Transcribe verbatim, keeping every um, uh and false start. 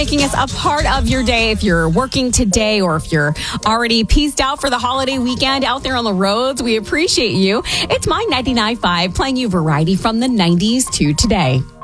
making us a part of your day. If you're working today or if you're already pieced out for the holiday weekend out there on the roads, we appreciate you. It's My ninety-nine point five playing you variety from the nineties to today.